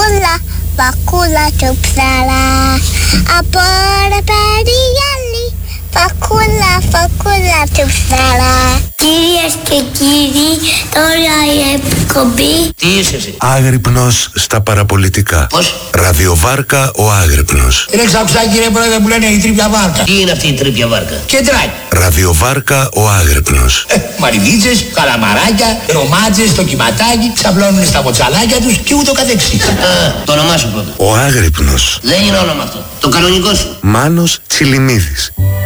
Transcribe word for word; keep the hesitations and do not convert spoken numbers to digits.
φακούλα, φακούλα του ψαρά. Από ρε περιγέλη, φακούλα, φακούλα του ψαρά. Κυρίες και κύριοι, τώρα η εκπομπή. Τι είσαι εσύ? Άγρυπνος στα παραπολιτικά. Πώς? Ραδιοβάρκα ο Άγρυπνος. Δεν έχεις ακουστά, κύριε Πρόεδρε, που λένε η τρίπια βάρκα? Τι είναι αυτή η τρίπια βάρκα? Κεντράκι. Ραδιοβάρκα ο Άγρυπνος. Ε, μαριδίτσες, καλαμαράκια, ρομάτζες, το κυματάκι, ξαπλώνουν στα μποτσαλάκια τους και ούτω καθεξής. Α, το όνομά σου πρώτα. Ο Άγρυπνος. Δεν είναι όνομα αυτό. Το κανονικό σου. Μάνος Τσιλιμίδης.